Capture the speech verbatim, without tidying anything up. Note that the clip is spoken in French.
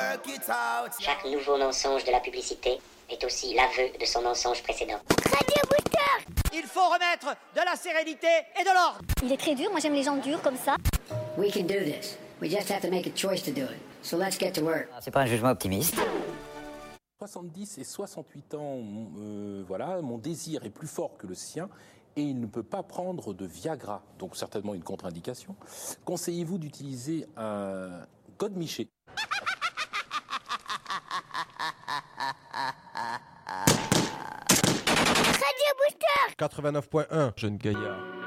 Chaque nouveau mensonge de la publicité est aussi l'aveu de son mensonge précédent. Radio Booster. Il faut remettre de la sérénité et de l'ordre. Il est très dur, moi j'aime les gens durs comme ça. We can do this. We just have to make a choice to do it. So let's get to work. C'est pas un jugement optimiste. soixante-dix et soixante-huit ans, euh, voilà, mon désir est plus fort que le sien et il ne peut pas prendre de Viagra, donc certainement une contre-indication. Conseillez-vous d'utiliser un godemiché? Radio Booster. quatre-vingt-neuf point un, jeune gaillard.